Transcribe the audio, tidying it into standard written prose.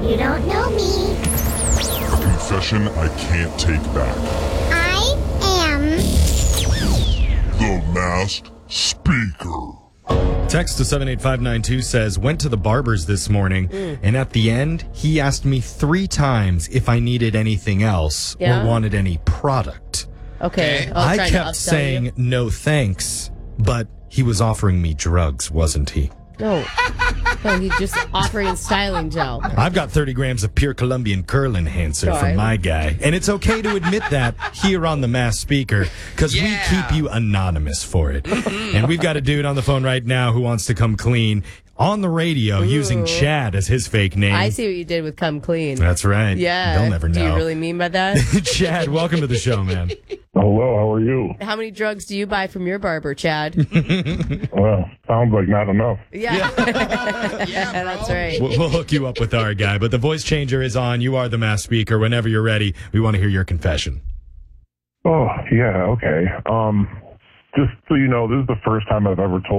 You don't know me. A confession I can't take back. I am The Masked Speaker. Text to 78592 says, went to the barber's this morning, and at the end, he asked me 3 times if I needed anything else or wanted any product. Okay. I kept saying no thanks, but he was offering me drugs, wasn't he? No, he's just offering styling gel. I've got 30 grams of pure Colombian curl enhancer from my guy. And it's okay to admit that here on the Masked Speaker, because we keep you anonymous for it. And we've got a dude on the phone right now who wants to come clean on the radio using Chad as his fake name. I see what you did with come clean. That's right. Yeah. They'll never know. Do you really mean by that? Chad, welcome to the show, man. Hello, how are you? How many drugs do you buy from your barber, Chad? Well, sounds like not enough. Yeah. That's right. We'll hook you up with our guy, but the voice changer is on. You are the Masked Speaker. Whenever you're ready, we want to hear your confession. Oh, yeah, okay. Just so you know, this is the first time I've ever told